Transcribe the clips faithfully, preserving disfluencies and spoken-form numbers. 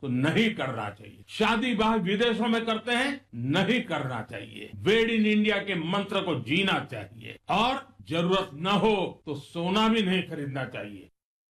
तो नहीं करना चाहिए। शादी ब्याह विदेशों में करते हैं, नहीं करना चाहिए। मेड इन इंडिया के मंत्र को जीना चाहिए और जरूरत न हो तो सोना भी नहीं खरीदना चाहिए।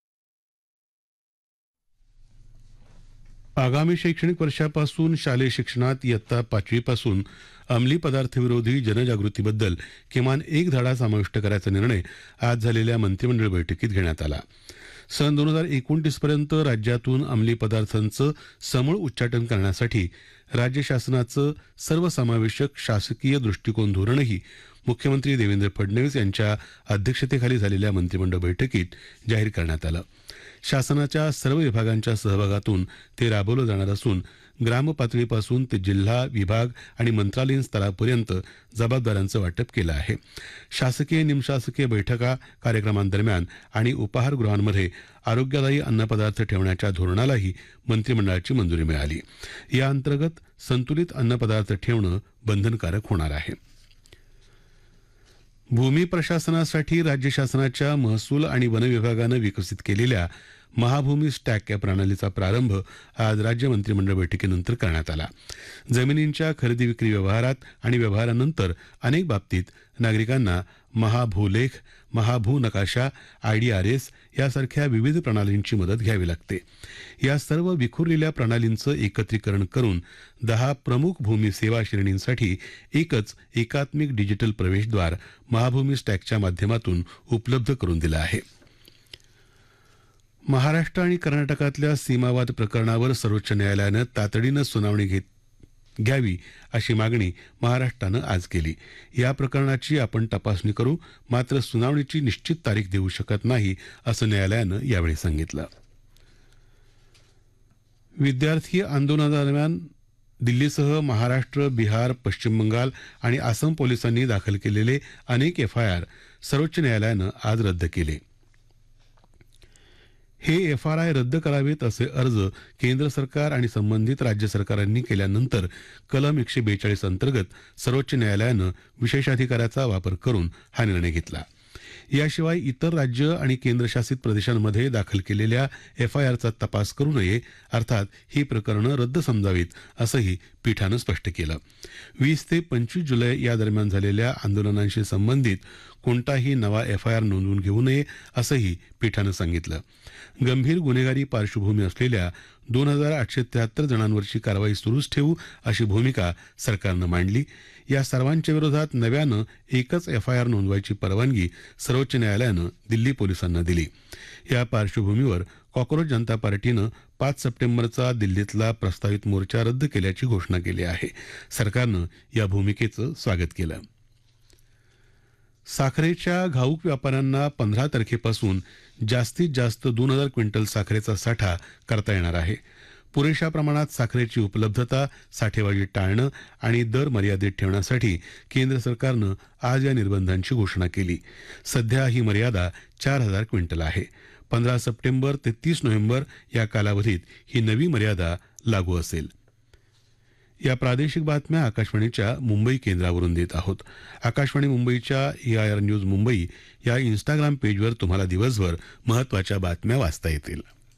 आगामी शैक्षणिक वर्षापासून शालेय शिक्षणात इयत्ता पाचवीपासून अंमली पदार्थ विरोधी जनजागृतीबद्दल किमान एक धडा समाविष्ट करायचा निर्णय आज झालेल्या मंत्रिमंडळ बैठकीत घेण्यात आला। सन दोन हजार एकोणतीस पर्यंत राज्यातून अंमली पदार्थांचं समूळ उच्चाटन करण्यासाठी राज्य शासनाचं सर्वसमावेशक शासकीय दृष्टिकोन धोरणही मुख्यमंत्री देवेंद्र फडणवीस यांच्या अध्यक्षतेखाली झालेल्या मंत्रिमंडळ बैठकीत जाहीर करण्यात आलं। शासनाच्या सर्व विभागांच्या सहभागातून ते राबवलं जाणार असून ग्रामपातळीपासून ते जिल्हा, विभाग आणि मंत्रालयीन स्तरापर्यंत जबाबदाऱ्यांचं वाटप केलं आहे। शासकीय निमशासकीय बैठका, कार्यक्रमांदरम्यान आणि उपाहारगृहांमध्ये आरोग्यदायी अन्नपदार्थ ठेवण्याच्या धोरणालाही मंत्रिमंडळाची मंजुरी मिळाली। या अंतर्गत संतुलित अन्नपदार्थ ठेवणं बंधनकारक होणार आहे। भूमी प्रशासनासाठी राज्य शासनाच्या महसूल आणि वन विभागानं विकसित केलेल्या महाभूमी स्टॅक या प्रणालीचा प्रारंभ आज राज्य मंत्रिमंडळ बैठकीनंतर करण्यात आला। जमिनींच्या खरेदी विक्री व्यवहारात आणि व्यवहारानंतर अनेक बाबतीत नागरिकांना महाभूलेख, महाभू नकाशा, आयडीआरएस यासारख्या विविध प्रणालींची मदत घ्यावी लागते। या सर्व विखुरलेल्या प्रणालींचं एकत्रीकरण करून दहा प्रमुख भूमी सेवा श्रेणींसाठी एकच एकात्मिक डिजिटल प्रवेशद्वार महाभूमी स्टॅकच्या माध्यमातून उपलब्ध करून दिलं आहे। महाराष्ट्र आणि कर्नाटकातल्या सीमावाद प्रकरणावर सर्वोच्च न्यायालयानं तातडीनं सुनावणी घेत घ्यावी अशी मागणी महाराष्ट्रानं आज केली। या प्रकरणाची आपण तपासणी करू, मात्र सुनावणीची निश्चित तारीख देऊ शकत नाही असं न्यायालयानं यावेळी सांगितलं। विद्यार्थी आंदोलनादरम्यान दिल्लीसह महाराष्ट्र, बिहार, पश्चिम बंगाल आणि आसाम पोलिसांनी दाखल केलेले अनेक एफआयआर सर्वोच्च न्यायालयानं आज रद्द केले। हे एफआरआय रद्द करावेत असे अर्ज केंद्र सरकार आणि संबंधित राज्य सरकारांनी केल्यानंतर कलम एकशे बेचाळीस अंतर्गत सर्वोच्च न्यायालयानं विशेषाधिकाराचा वापर करून हा निर्णय घेतला। याशिवाय इतर राज्य आणि केंद्रशासित प्रदेशांमध्ये दाखल केलेल्या एफआयआरचा तपास करू नये, अर्थात ही प्रकरणं रद्द समजावीत असंही पीठानं स्पष्ट केलं। वीस ते पंचवीस जुलै या दरम्यान झालेल्या आंदोलनांशी संबंधित कोणताही नवा एफआयआर नोंदवून घेऊ नये असंही पीठानं सांगितलं। गंभीर गुन्हेगारी पार्श्वभूमी असलेल्या दोन हजार आठशे त्र्याहत्तर जणांवरची कारवाई सुरूच ठेवू अशी भूमिका सरकारनं मांडली। या सर्वांच्या विरोधात नव्यानं एकच एफआयआर नोंदवायची परवानगी सर्वोच्च न्यायालयानं दिल्ली पोलिसांना दिली। या पार्श्वभूमीवर कॉक्रोच जनता पार्टीनं पाच सप्टेंबरचा दिल्लीतला प्रस्तावित मोर्चा रद्द केल्याची घोषणा केली आहे। सरकारनं या भूमिकेचं स्वागत केलं। साखरेच्या घाऊक व्यापाऱ्यांना पंधरा तारखेपासून जास्तीत जास्त दोन हजार क्विंटल साखरेचा साठा करता येणार आहे। पुरेशा प्रमाणात साखरेची उपलब्धता, साठेबाजी टाळणं आणि दर मर्यादित ठेवण्यासाठी केंद्र सरकारनं आज या निर्बंधांची घोषणा केली। सध्या ही मर्यादा चार हजार क्विंटल आहे। पंधरा सप्टेंबर ते तीस नोव्हेंबर या कालावधीत ही नवी मर्यादा लागू असेल। या प्रादेशिक बातम्या आकाशवाणीच्या मुंबई केंद्रावरून देत आहोत। आकाशवाणी मुंबईच्या एआयआर न्यूज मुंबई या इंस्टाग्राम पेजवर तुम्हाला दिवसभर महत्त्वाच्या बातम्या वाचता येतील।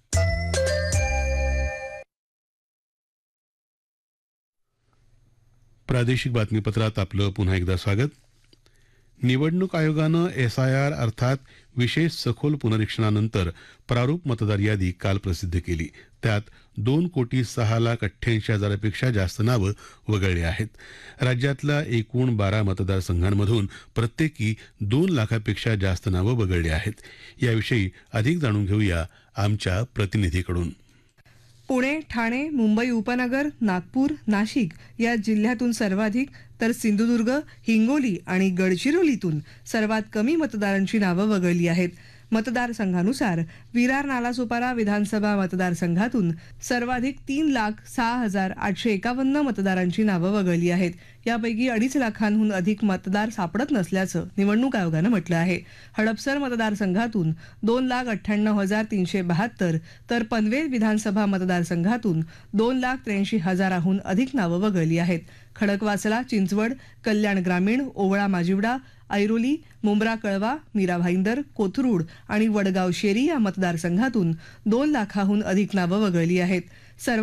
प्रादेशिक बातमीपत्रात आपलं पुन्हा एकदा स्वागत। निवडणूक आयोगानं एसआयआर अर्थात विशेष सखोल पुनरीक्षणानंतर प्रारूप मतदार यादी काल प्रसिद्ध केली। त्यात दोन कोटी सहा लाख अठ्ठ्याऐंशी हजारापेक्षा जास्त नावं वगळली आहेत। राज्यातल्या एकूण बारा मतदारसंघांमधून प्रत्येकी दोन लाखापेक्षा जास्त नावं वगळली आहेत। याविषयी अधिक जाणून घेऊया आमच्या प्रतिनिधीकडून। पुणे, ठाणे, मुंबई उपनगर, नागपूर, नाशिक या जिल्ह्यातून सर्वाधिक तर सिंधुदुर्ग, हिंगोली आणि गडचिरोलीतून सर्वात कमी मतदारांची नावं वगळली आहेत। मतदारसंघानुसार विरार नालासोपारा विधानसभा मतदारसंघातून सर्वाधिक तीन लाख सहा हजार आठशे एकावन्न मतदारांची नावं वगळली आहेत। यापैकी अडीच लाखांहून अधिक मतदार सापडत नसल्याचं निवडणूक आयोगानं म्हटलं आहे। हडपसर मतदारसंघातून दोन लाख अठ्ठ्याण्णव हजार तीनशे बहात्तर तर पनवेल विधानसभा मतदारसंघातून दोन लाख त्र्याऐंशी हजाराहून अधिक नावं वगळली आहेत। खडकवासला, चिंचवड, कल्याण ग्रामीण, ओवळा माजिवडा, ऐरोली, मुंब्रा कळवा, मीरा भाईंदर, कोथरूड आणि वडगाव शेरी या मतदारसंघातून दोन लाखाहून अधिक नावं वगळली आहेत। सर्व